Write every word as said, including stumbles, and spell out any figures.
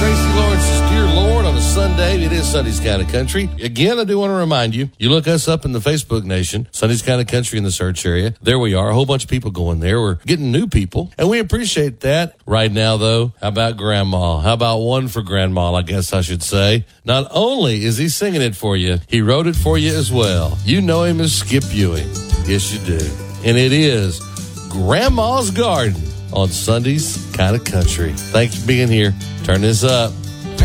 Tracy Lawrence's Dear Lord on a Sunday. It is Sunday's Kind of Country. Again, I do want to remind you, you look us up in the Facebook Nation, Sunday's Kind of Country in the search area. There we are. A whole bunch of people going there. We're getting new people, and we appreciate that. Right now, though, how about Grandma? How about one for Grandma, I guess I should say. Not only is he singing it for you, he wrote it for you as well. You know him as Skip Ewing. Yes, you do. And it is Grandma's Garden on Sunday's Kind of Country. Thanks for being here. Turn this up.